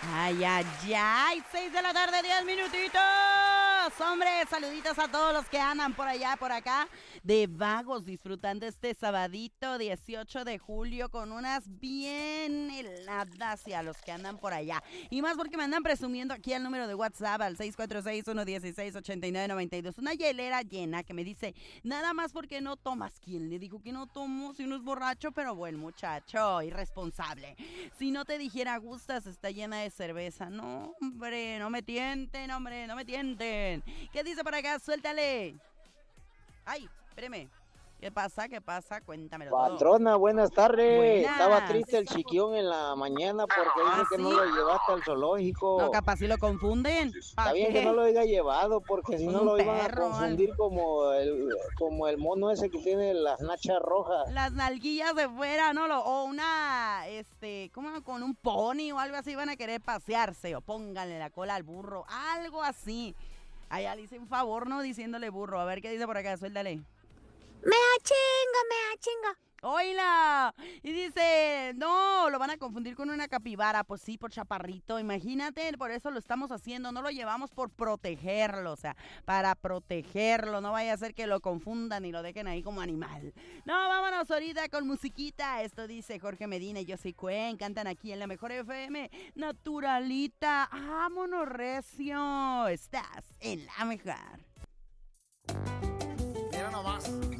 Ay, ay, ay, 6 de la tarde, 10 minutitos. Hombre, saluditos a todos los que andan por allá, por acá, de vagos, disfrutando este sabadito 18 de julio con unas bien heladas y a los que andan por allá. Y más porque me andan presumiendo aquí el número de WhatsApp al 646-116-8992. Una hielera llena que me dice, nada más porque no tomas. ¿Quién le dijo que no tomo? Si uno es borracho, pero buen muchacho, irresponsable. Si no te dijera gustas, está llena de cerveza. No, hombre, no me tienten, hombre, no me tienten. ¿Qué dice por acá? Suéltale. Ay, espéreme. ¿Qué pasa? ¿Qué pasa? Cuéntamelo todo. Patrona, buenas tardes. Buenas. Estaba triste el chiquión en la mañana porque dice que ¿sí? no lo llevaste al zoológico. No, capaz si lo confunden. Está bien que no lo haya llevado porque si Con no un lo iban a perro, confundir como el mono ese que tiene las nachas rojas. Las nalguillas de fuera, ¿no? O una, ¿cómo? Con un pony o algo así van a querer pasearse. O pónganle la cola al burro. Algo así. Allá le hice un favor, ¿no? Diciéndole burro. A ver qué dice por acá, suéltale. Me achinga. ¡Oíla! Y dice, no, lo van a confundir con una capibara. Pues sí, por chaparrito, imagínate, por eso lo estamos haciendo. No lo llevamos por protegerlo, o sea, para protegerlo. No vaya a ser que lo confundan y lo dejen ahí como animal. No, vámonos ahorita con musiquita. Esto dice Jorge Medina y Yo Soy Cuen. Cantan aquí en la Mejor FM. Naturalita, vámonos recio. Estás en la mejor. Mira nomás.